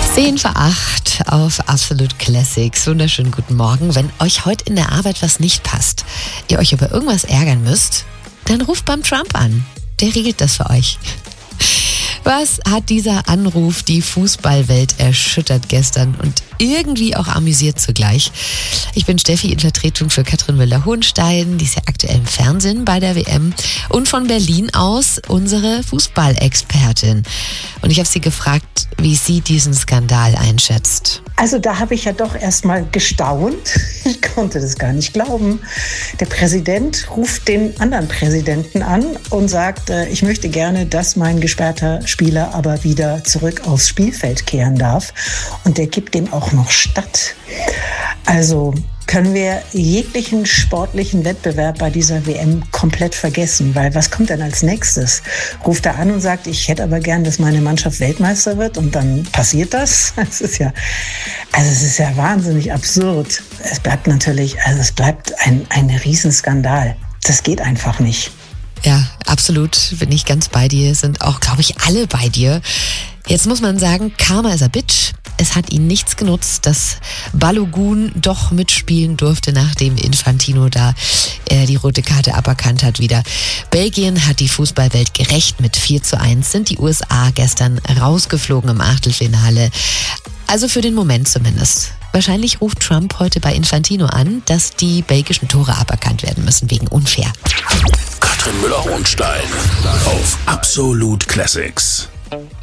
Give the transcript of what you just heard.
10:08 auf Absolut Classics. Wunderschönen guten Morgen. Wenn euch heute in der Arbeit was nicht passt, ihr euch über irgendwas ärgern müsst, dann ruft beim Trump an. Der regelt das für euch. Was hat dieser Anruf die Fußballwelt erschüttert gestern und irgendwie auch amüsiert zugleich? Ich bin Steffi in Vertretung für Katrin Müller-Hohenstein, die ist ja aktuell im Fernsehen bei der WM, und von Berlin aus unsere Fußballexpertin. Und ich habe sie gefragt, wie sie diesen Skandal einschätzt. Also da habe ich ja doch erstmal gestaunt. Ich konnte das gar nicht glauben. Der Präsident ruft den anderen Präsidenten an und sagt, ich möchte gerne, dass mein gesperrter Spieler aber wieder zurück aufs Spielfeld kehren darf. Und der gibt dem auch noch statt. Also können wir jeglichen sportlichen Wettbewerb bei dieser WM komplett vergessen, weil was kommt denn als nächstes? Ruft er an und sagt, ich hätte aber gern, dass meine Mannschaft Weltmeister wird, und dann passiert das? Es ist ja wahnsinnig absurd. Es bleibt ein Riesenskandal. Das geht einfach nicht. Ja, absolut, bin ich ganz bei dir, sind auch, glaube ich, alle bei dir. Jetzt muss man sagen, Karma is a bitch. Es hat ihnen nichts genutzt, dass Balogun doch mitspielen durfte, nachdem Infantino da die rote Karte aberkannt hat wieder. Belgien hat die Fußballwelt gerecht. Mit 4:1 sind die USA gestern rausgeflogen im Achtelfinale. Also für den Moment zumindest. Wahrscheinlich ruft Trump heute bei Infantino an, dass die belgischen Tore aberkannt werden müssen wegen unfair. Katrin Müller-Hohenstein auf Absolut Classics.